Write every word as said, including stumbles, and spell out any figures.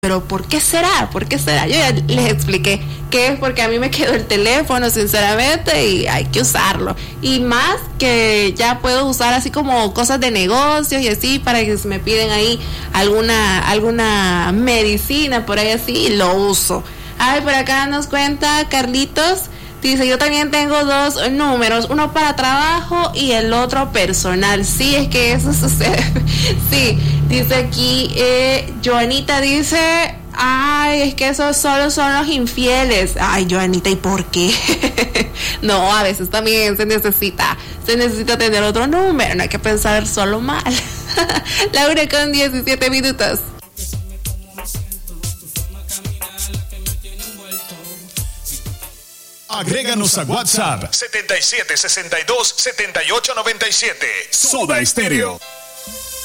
pero ¿por qué será? ¿Por qué será? Yo ya les expliqué que es porque a mí me quedó el teléfono, sinceramente, y hay que usarlo. Y más que ya puedo usar así como cosas de negocios y así, para que si me piden ahí alguna, alguna medicina por ahí así, lo uso. Ay, por acá nos cuenta Carlitos. Dice, yo también tengo dos números, uno para trabajo y el otro personal. Sí, es que eso sucede. Sí, dice aquí, eh, Joanita dice, ay, es que esos solo son los infieles. Ay, Joanita, ¿y por qué? No, a veces también se necesita, se necesita tener otro número, no hay que pensar solo mal. Laura con diecisiete minutos. Agréganos a WhatsApp setenta y siete sesenta y dos setenta y ocho noventa y siete. Soda Stereo.